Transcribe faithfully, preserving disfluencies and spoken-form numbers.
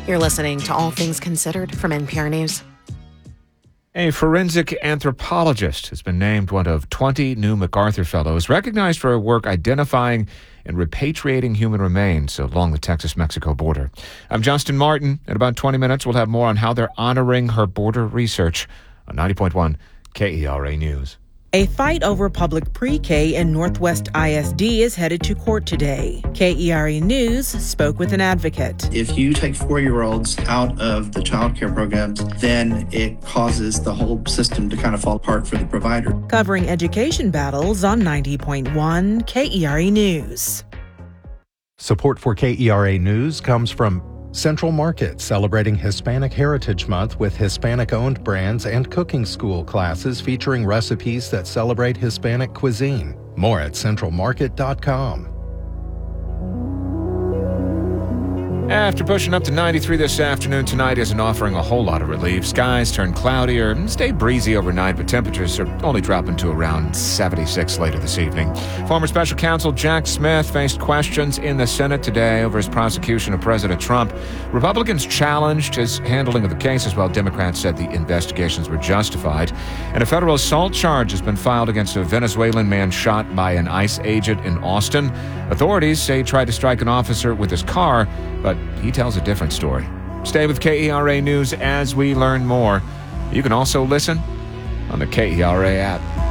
You're listening to All Things Considered from N P R News. A forensic anthropologist has been named one of twenty new MacArthur Fellows, recognized for her work identifying and repatriating human remains along the Texas-Mexico border. I'm Justin Martin. In about twenty minutes, we'll have more on how they're honoring her border research on ninety point one K E R A News. A fight over public pre-K in Northwest I S D is headed to court today. K E R A News spoke with an advocate. If you take four-year-olds out of the child care programs, then it causes the whole system to kind of fall apart for the provider. Covering education battles on ninety point one K E R A News. Support for K E R A News comes from Central Market, celebrating Hispanic Heritage Month with Hispanic-owned brands and cooking school classes featuring recipes that celebrate Hispanic cuisine. More at central market dot com. After pushing up to ninety-three this afternoon, tonight isn't offering a whole lot of relief. Skies turn cloudier and stay breezy overnight, but temperatures are only dropping to around seventy-six later this evening. Former special counsel Jack Smith faced questions in the Senate today over his prosecution of President Trump. Republicans challenged his handling of the cases, while Democrats said the investigations were justified. And a federal assault charge has been filed against a Venezuelan man shot by an ICE agent in Austin. Authorities say he tried to strike an officer with his car, but he tells a different story. Stay with K E R A News as we learn more. You can also listen on the K E R A app.